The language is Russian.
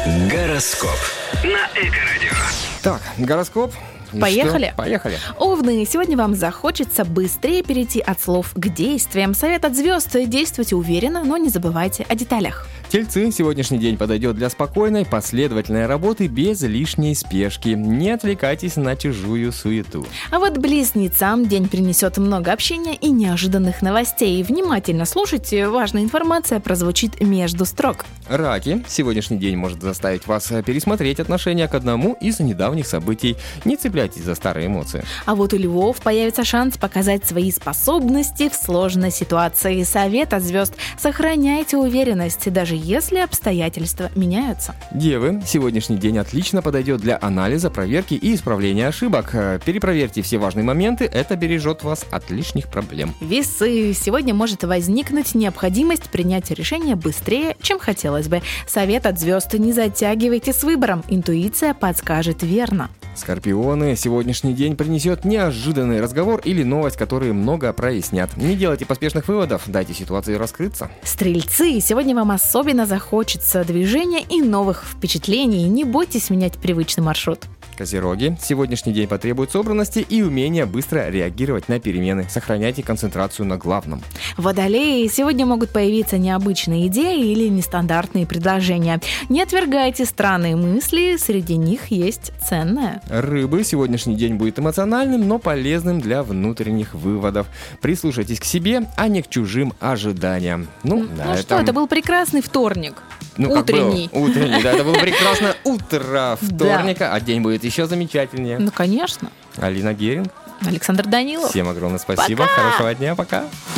Гороскоп на Эко-радио. Так, гороскоп. Поехали? Поехали. Овны, сегодня вам захочется быстрее перейти от слов к действиям. Совет от звезд: действуйте уверенно, но не забывайте о деталях. Тельцы, сегодняшний день подойдет для спокойной, последовательной работы без лишней спешки. Не отвлекайтесь на чужую суету. А вот близнецам день принесет много общения и неожиданных новостей. Внимательно слушайте, важная информация прозвучит между строк. Раки, сегодняшний день может заставить вас пересмотреть отношение к одному из недавних событий. Не цепляйтесь за старые эмоции. А вот у львов появится шанс показать свои способности в сложной ситуации. Совет от звезд: сохраняйте уверенность, даже если обстоятельства меняются. Девы, сегодняшний день отлично подойдет для анализа, проверки и исправления ошибок. Перепроверьте все важные моменты, это бережет вас от лишних проблем. Весы, сегодня может возникнуть необходимость принять решение быстрее, чем хотелось бы. Совет от звезд: не затягивайте с выбором, интуиция подскажет верно. Скорпионы, сегодняшний день принесет неожиданный разговор или новость, которые много прояснят. Не делайте поспешных выводов, дайте ситуации раскрыться. Стрельцы, сегодня вам особенно захочется движения и новых впечатлений. Не бойтесь менять привычный маршрут. Козероги, сегодняшний день потребует собранности и умения быстро реагировать на перемены. Сохраняйте концентрацию на главном. Водолеи, сегодня могут появиться необычные идеи или нестандартные предложения. Не отвергайте странные мысли, среди них есть ценное. Рыбы, сегодняшний день будет эмоциональным, но полезным для внутренних выводов. Прислушайтесь к себе, а не к чужим ожиданиям. Это был прекрасный вторник. Утренний. Утренний, да, это было прекрасное утро вторника, а день будет еще замечательнее. Ну, конечно. Алина Геринг. Александр Данилов. Всем огромное спасибо, Пока! хорошего дня, пока.